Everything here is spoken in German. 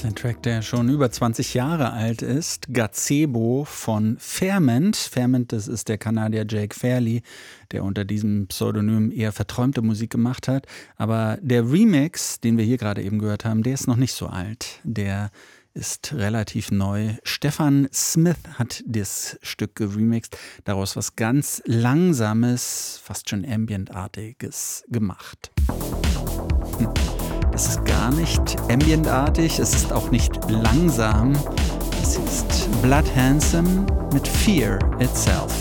Ein Track, der schon über 20 Jahre alt ist. Gazebo von Fairment. Fairment, das ist der Kanadier Jake Fairley, der unter diesem Pseudonym eher verträumte Musik gemacht hat. Aber der Remix, den wir hier gerade eben gehört haben, der ist noch nicht so alt. Der ist relativ neu. Stefan Smith hat das Stück geremixed, daraus was ganz Langsames, fast schon Ambient-artiges gemacht. Es ist gar nicht ambientartig, es ist auch nicht langsam. Es ist Blood Handsome mit Fear Itself.